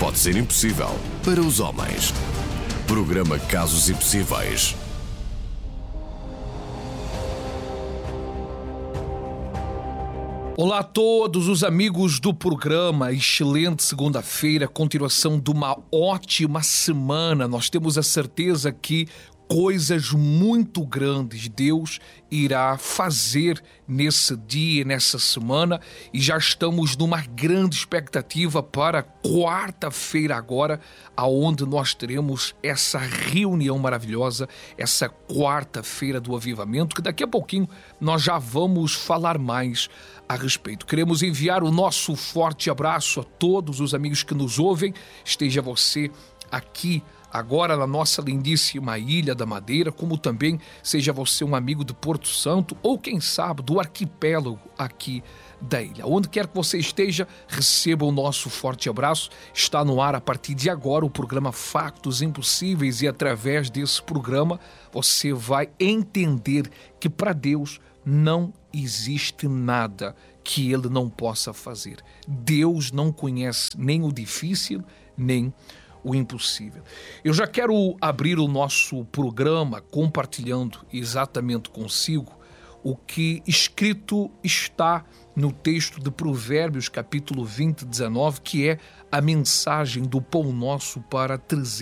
pode ser impossível para os homens. Programa Casos Impossíveis. Olá a todos os amigos do programa, excelente segunda-feira, continuação de uma ótima semana. Nós temos a certeza que coisas muito grandes Deus irá fazer nesse dia, nessa semana, e já estamos numa grande expectativa para quarta-feira agora, aonde nós teremos essa reunião maravilhosa, essa quarta-feira do avivamento, que daqui a pouquinho nós já vamos falar mais a respeito. Queremos enviar o nosso forte abraço a todos os amigos que nos ouvem, esteja você aqui agora na nossa lindíssima Ilha da Madeira, como também seja você um amigo de Porto Santo ou quem sabe do arquipélago aqui da ilha. Onde quer que você esteja, receba o nosso forte abraço. Está no ar a partir de agora o programa Factos Impossíveis e através desse programa você vai entender que para Deus não existe nada que Ele não possa fazer. Deus não conhece nem o difícil, nem o impossível. Eu já quero abrir o nosso programa compartilhando exatamente consigo o que escrito está no texto de Provérbios, capítulo 20, 19, que é a mensagem do pão nosso para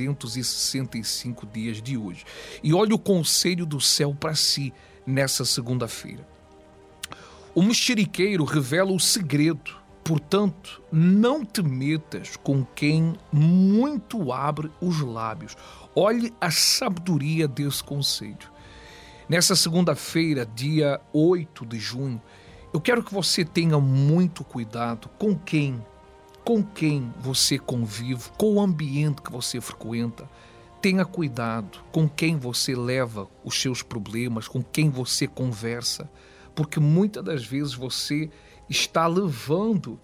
365 dias de hoje. E olha o conselho do céu para si nessa segunda-feira. O mexeriqueiro revela o segredo. Portanto, não te metas com quem muito abre os lábios. Olhe a sabedoria desse conselho. Nessa segunda-feira, dia 8 de junho, eu quero que você tenha muito cuidado com quem você convive, com o ambiente que você frequenta. Tenha cuidado com quem você leva os seus problemas, com quem você conversa, porque muitas das vezes você está levando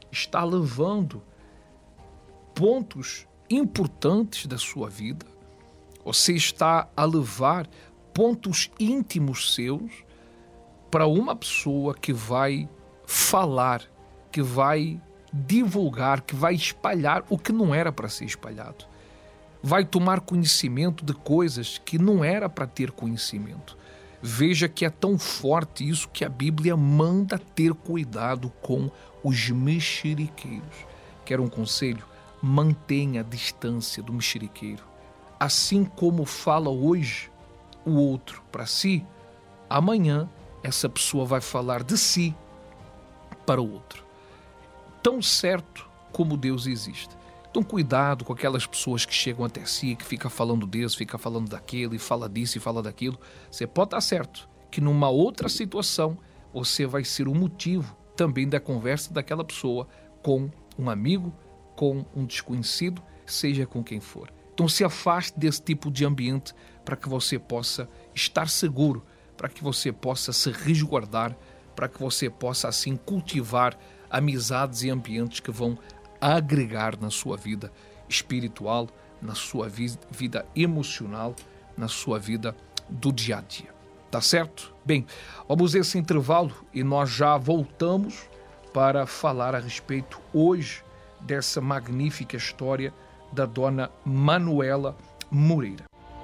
pontos importantes da sua vida. Você está a levar pontos íntimos seus para uma pessoa que vai falar, que vai divulgar, que vai espalhar o que não era para ser espalhado. Vai tomar conhecimento de coisas que não era para ter conhecimento. Veja que é tão forte isso que a Bíblia manda ter cuidado com os mexeriqueiros. Quer um conselho? Mantenha a distância do mexeriqueiro. Assim como fala hoje o outro para si, amanhã essa pessoa vai falar de si para o outro. Tão certo como Deus existe. Então cuidado com aquelas pessoas que chegam até si, que fica falando desse, fica falando daquele, fala disso e fala daquilo. Você pode estar certo que numa outra situação você vai ser o motivo também da conversa daquela pessoa com um amigo, com um desconhecido, seja com quem for. Então se afaste desse tipo de ambiente para que você possa estar seguro, para que você possa se resguardar, para que você possa assim cultivar amizades e ambientes que vão agregar na sua vida espiritual, na sua vida emocional, na sua vida do dia a dia. Tá certo? Bem, vamos a esse intervalo e nós já voltamos para falar a respeito hoje dessa magnífica história da dona Manuela Moreira.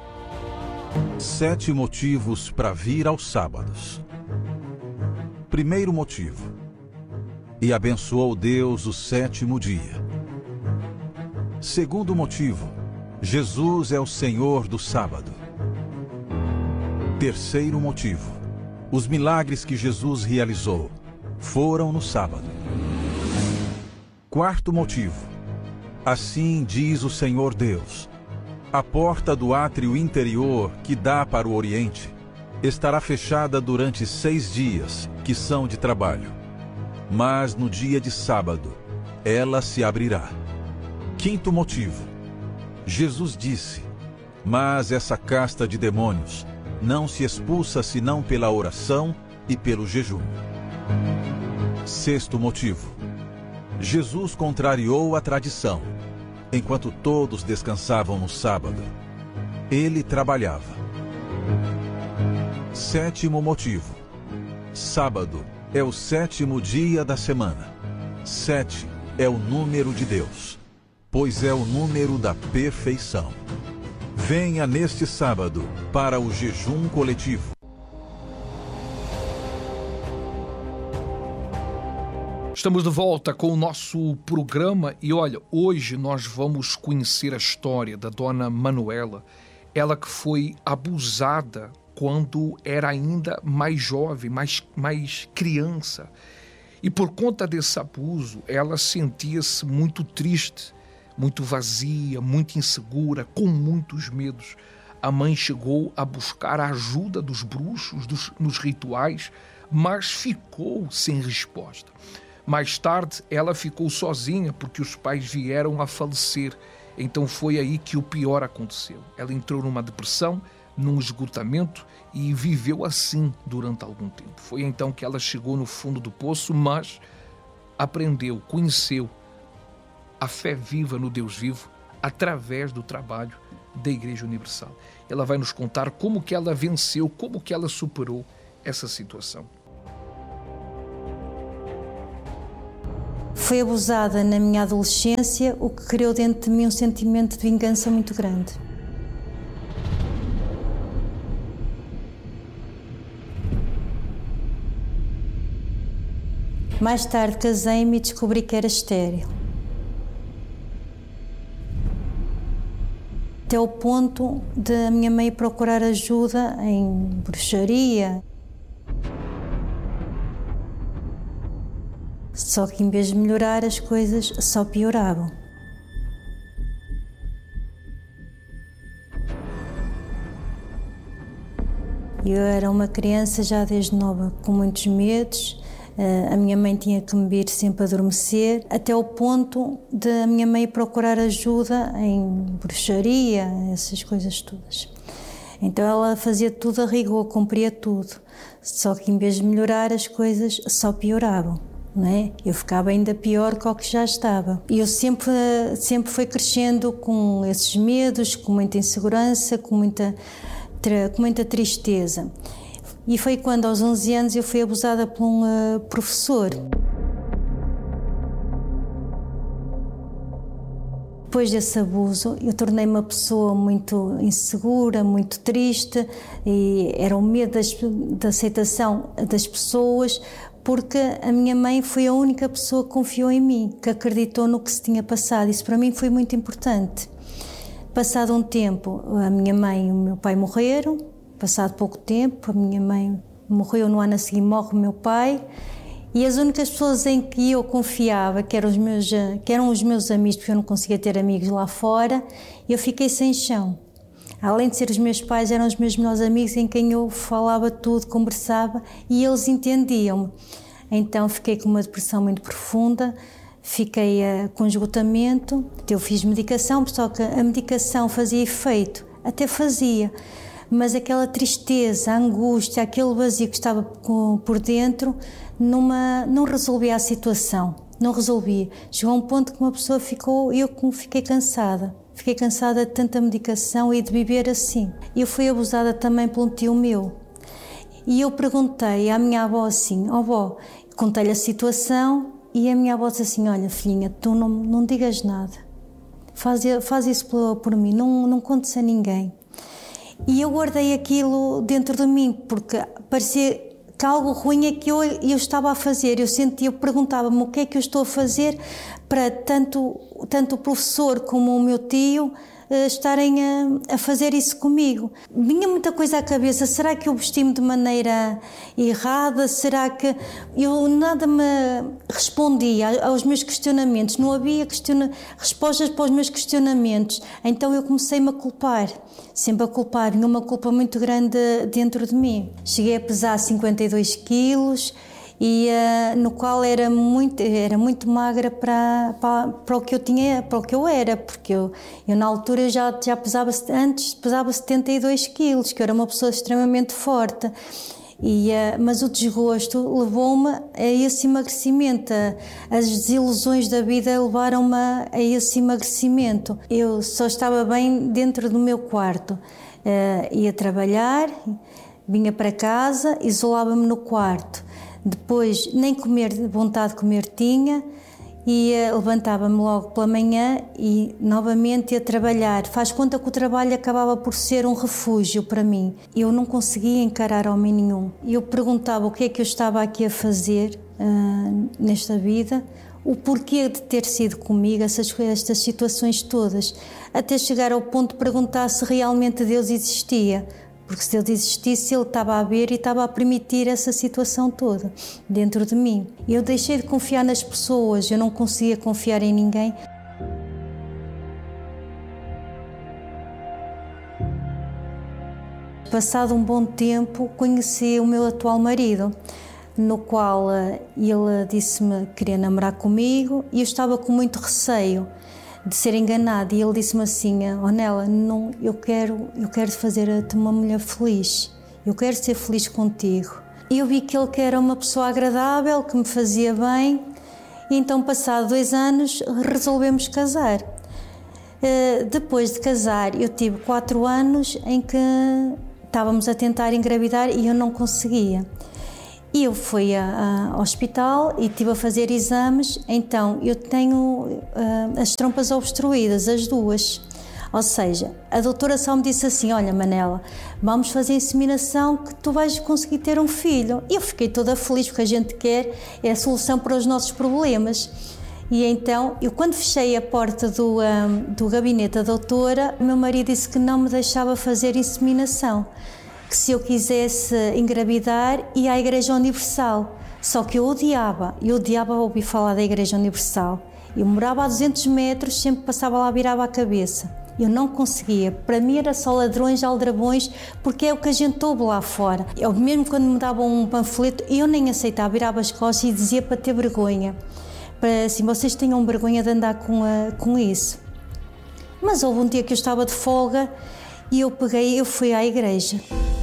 7 motivos para vir aos sábados. Primeiro motivo: e abençoou Deus o 7º dia. Segundo motivo: Jesus é o Senhor do sábado. Terceiro motivo: os milagres que Jesus realizou foram no sábado. Quarto motivo: assim diz o Senhor Deus: a porta do átrio interior que dá para o Oriente estará fechada durante 6 dias, que são de trabalho. Mas no dia de sábado, ela se abrirá. Quinto motivo: Jesus disse: mas essa casta de demônios não se expulsa senão pela oração e pelo jejum. Sexto motivo: Jesus contrariou a tradição. Enquanto todos descansavam no sábado, ele trabalhava. Sétimo motivo: sábado é o 7º dia da semana. 7 é o número de Deus. pois é o número da perfeição. Venha neste sábado para o jejum coletivo. Estamos de volta com o nosso programa e olha, hoje nós vamos conhecer a história da dona Manuela, ela que foi abusada quando era ainda mais jovem, mais criança. E por conta desse abuso, ela sentia-se muito triste, muito vazia, muito insegura, com muitos medos. A mãe chegou a buscar a ajuda dos bruxos, nos rituais, mas ficou sem resposta. Mais tarde, ela ficou sozinha porque os pais vieram a falecer. Então foi aí que o pior aconteceu. Ela entrou numa depressão, num esgotamento e viveu assim durante algum tempo. Foi então que ela chegou no fundo do poço, mas aprendeu, conheceu a fé viva no Deus vivo através do trabalho da Igreja Universal. Ela vai nos contar como que ela venceu, como que ela superou essa situação. Fui abusada na minha adolescência, o que criou dentro de mim um sentimento de vingança muito grande. Mais tarde casei-me e descobri que era estéril. Até o ponto de a minha mãe procurar ajuda em bruxaria. Só que em vez de melhorar, as coisas só pioravam. Eu era uma criança já desde nova com muitos medos. A minha mãe tinha que me vir sempre adormecer, até o ponto de a minha mãe procurar ajuda em bruxaria, essas coisas todas. Então ela fazia tudo a rigor, cumpria tudo. Só que em vez de melhorar, as coisas só pioravam. Não é? Eu ficava ainda pior que o que já estava. E eu sempre fui crescendo com esses medos, com muita insegurança, com muita tristeza. E foi quando, aos 11 anos, eu fui abusada por um professor. Depois desse abuso, eu tornei-me uma pessoa muito insegura, muito triste, e era o medo da aceitação das pessoas, porque a minha mãe foi a única pessoa que confiou em mim, que acreditou no que se tinha passado. Isso para mim foi muito importante. Passado um tempo, a minha mãe e o meu pai morreram. Passado pouco tempo, a minha mãe morreu, no ano a seguir morre o meu pai. E as únicas pessoas em que eu confiava, que eram os meus amigos, porque eu não conseguia ter amigos lá fora, eu fiquei sem chão. Além de ser os meus pais, eram os meus melhores amigos em quem eu falava tudo, conversava e eles entendiam-me. Então fiquei com uma depressão muito profunda, fiquei com esgotamento, eu fiz medicação, só que a medicação fazia efeito, até fazia, mas aquela tristeza, a angústia, aquele vazio que estava por dentro, não resolvia a situação, não resolvia. Chegou a um ponto que uma pessoa fiquei cansada. Fiquei cansada de tanta medicação e de viver assim. Eu fui abusada também por um tio meu. E eu perguntei à minha avó assim, avó, contei-lhe a situação e a minha avó disse assim, olha filhinha, tu não digas nada. Faz isso por mim, não contes a ninguém. E eu guardei aquilo dentro de mim, porque parecia que algo ruim é que eu estava a fazer. Eu perguntava-me o que é que eu estou a fazer para tanto o professor como o meu tio estarem a fazer isso comigo. Vinha muita coisa à cabeça, será que eu vesti-me de maneira errada? Será que eu nada me respondia aos meus questionamentos? Não havia respostas para os meus questionamentos. Então eu comecei-me a culpar, sempre a culpar, vinha uma culpa muito grande dentro de mim. Cheguei a pesar 52 quilos, e no qual era muito magra para o que eu tinha, para o que eu era, porque eu na altura já pesava 72 quilos, que eu era uma pessoa extremamente forte. Mas o desgosto levou-me a esse emagrecimento, as desilusões da vida levaram-me a esse emagrecimento. Eu só estava bem dentro do meu quarto, ia trabalhar, vinha para casa, isolava-me no quarto. Depois nem vontade de comer tinha, e levantava-me logo pela manhã e novamente ia trabalhar. Faz conta que o trabalho acabava por ser um refúgio para mim. Eu não conseguia encarar homem nenhum. Eu perguntava o que é que eu estava aqui a fazer nesta vida, o porquê de ter sido comigo, estas situações todas, até chegar ao ponto de perguntar se realmente Deus existia. Porque se Deus existisse, Ele estava a ver e estava a permitir essa situação toda dentro de mim. Eu deixei de confiar nas pessoas, eu não conseguia confiar em ninguém. Passado um bom tempo, conheci o meu atual marido, no qual ele disse-me que queria namorar comigo e eu estava com muito receio de ser enganada, e ele disse-me assim: Ornella, não, eu quero fazer-te uma mulher feliz, eu quero ser feliz contigo. E eu vi que ele era uma pessoa agradável, que me fazia bem, e então, passado 2 anos, resolvemos casar. Depois de casar, eu tive 4 anos em que estávamos a tentar engravidar e eu não conseguia. E eu fui ao hospital e estive a fazer exames, então eu tenho as trompas obstruídas, as duas. Ou seja, a doutora só me disse assim: olha, Manela, vamos fazer inseminação que tu vais conseguir ter um filho. E eu fiquei toda feliz, porque a gente quer é a solução para os nossos problemas. E então, eu quando fechei a porta do gabinete da doutora, o meu marido disse que não me deixava fazer inseminação, que se eu quisesse engravidar ia à Igreja Universal. Só que eu odiava ouvir falar da Igreja Universal. Eu morava a 200 metros, sempre passava lá, virava a cabeça. Eu não conseguia, para mim era só ladrões, aldrabões, porque é o que a gente ouve lá fora. Eu, mesmo quando me davam um panfleto, eu nem aceitava, virava as costas e dizia para ter vergonha. Para assim, vocês tenham vergonha de andar com isso. Mas houve um dia que eu estava de folga e eu fui à igreja.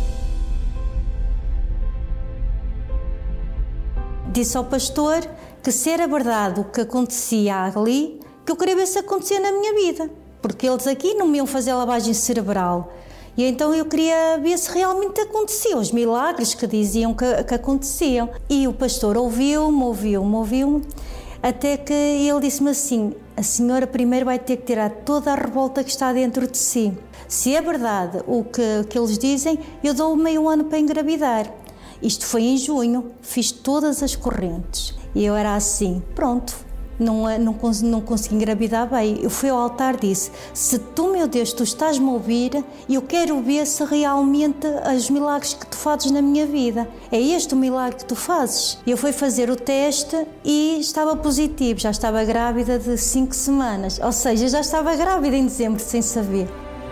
Disse ao pastor que se era verdade o que acontecia ali, que eu queria ver se acontecia na minha vida, porque eles aqui não me iam fazer lavagem cerebral. E então eu queria ver se realmente aconteciam os milagres que diziam que aconteciam. E o pastor ouviu-me, até que ele disse-me assim: a senhora primeiro vai ter que tirar toda a revolta que está dentro de si. Se é verdade o que eles dizem, eu dou meio ano para engravidar. Isto foi em junho, fiz todas as correntes. E eu era assim, pronto, não consegui engravidar bem. Eu fui ao altar e disse: se tu, meu Deus, tu estás-me a ouvir, eu quero ver se realmente os milagres que tu fazes na minha vida. É este o milagre que tu fazes? Eu fui fazer o teste e estava positivo, já estava grávida de 5 semanas. Ou seja, já estava grávida em dezembro, sem saber.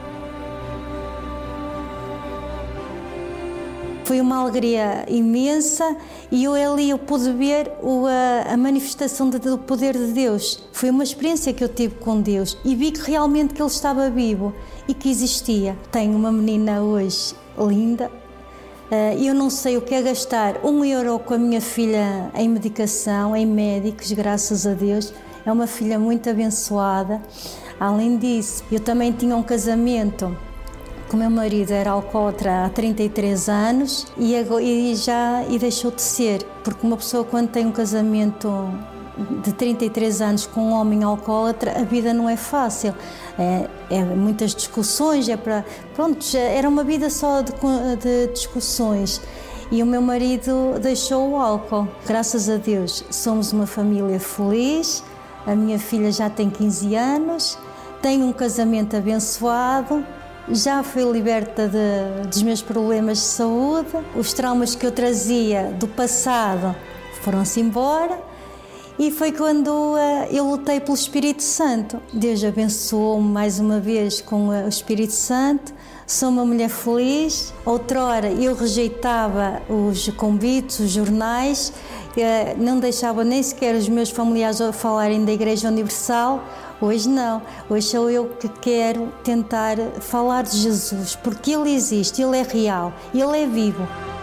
Foi uma alegria imensa e eu pude ver a manifestação do poder de Deus. Foi uma experiência que eu tive com Deus e vi que realmente que Ele estava vivo e que existia. Tenho uma menina hoje linda. Eu não sei o que é gastar 1 euro com a minha filha em medicação, em médicos, graças a Deus. É uma filha muito abençoada. Além disso, eu também tinha um casamento. O meu marido era alcoólatra há 33 anos e deixou de ser, porque uma pessoa quando tem um casamento de 33 anos com um homem alcoólatra, a vida não é fácil, é muitas discussões, era uma vida só de discussões. E o meu marido deixou o álcool. Graças a Deus somos uma família feliz, a minha filha já tem 15 anos, tenho um casamento abençoado. Já fui liberta dos meus problemas de saúde, os traumas que eu trazia do passado foram-se embora e foi quando eu lutei pelo Espírito Santo. Deus abençoou-me mais uma vez com o Espírito Santo, sou uma mulher feliz. Outrora eu rejeitava os convites, os jornais, não deixava nem sequer os meus familiares falarem da Igreja Universal. Hoje não, hoje sou eu que quero tentar falar de Jesus, porque Ele existe, Ele é real, Ele é vivo.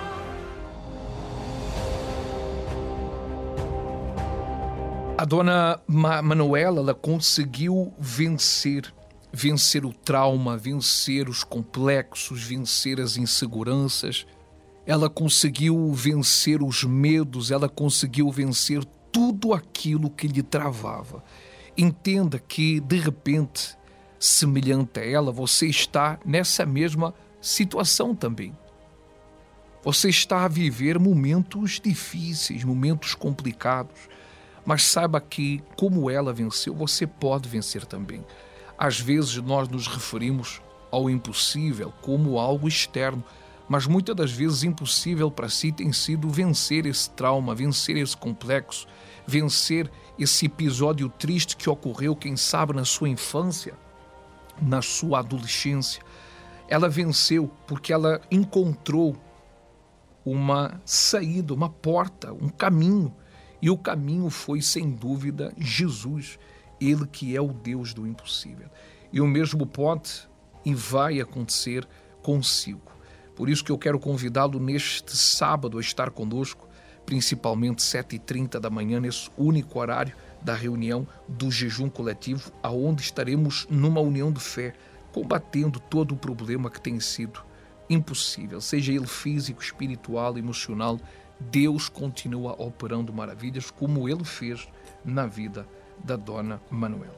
A dona Manuela, ela conseguiu vencer o trauma, vencer os complexos, vencer as inseguranças. Ela conseguiu vencer os medos, ela conseguiu vencer tudo aquilo que lhe travava. Entenda que, de repente, semelhante a ela, você está nessa mesma situação também. Você está a viver momentos difíceis, momentos complicados, mas saiba que, como ela venceu, você pode vencer também. Às vezes nós nos referimos ao impossível como algo externo, mas muitas das vezes impossível para si tem sido vencer esse trauma, vencer esse complexo, vencer esse episódio triste que ocorreu, quem sabe, na sua infância, na sua adolescência. Ela venceu porque ela encontrou uma saída, uma porta, um caminho. E o caminho foi, sem dúvida, Jesus, Ele que é o Deus do impossível. E o mesmo pode e vai acontecer consigo. Por isso que eu quero convidá-lo neste sábado a estar conosco, principalmente 7h30 da manhã, nesse único horário da reunião do jejum coletivo, aonde estaremos numa união de fé, combatendo todo o problema que tem sido impossível, seja ele físico, espiritual, emocional. Deus continua operando maravilhas, como Ele fez na vida da Dona Manuela.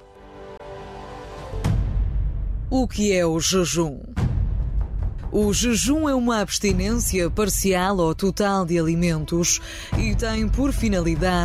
O que é o jejum? O jejum é uma abstinência parcial ou total de alimentos e tem por finalidade